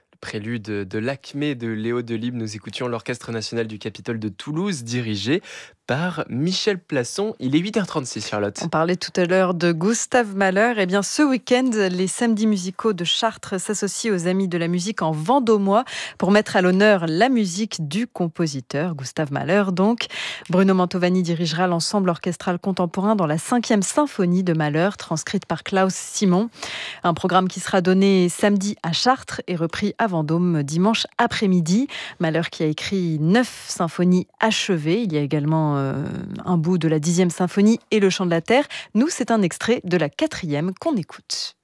Prélude de l'Acmé de Léo Delibes, nous écoutions l'Orchestre national du Capitole de Toulouse, dirigé par Michel Plasson. Il est 8h36, Charlotte. On parlait tout à l'heure de Gustave Mahler. Eh bien, ce week-end, les samedis musicaux de Chartres s'associent aux Amis de la musique en Vendômois pour mettre à l'honneur la musique du compositeur, Gustave Mahler. Donc, Bruno Mantovani dirigera l'ensemble orchestral contemporain dans la 5e symphonie de Mahler, transcrite par Klaus Simon. Un programme qui sera donné samedi à Chartres et repris à Vendôme dimanche après-midi. Mahler qui a écrit 9 symphonies achevées. Il y a également un bout de la 10e symphonie et le chant de la terre. Nous, c'est un extrait de la 4e qu'on écoute.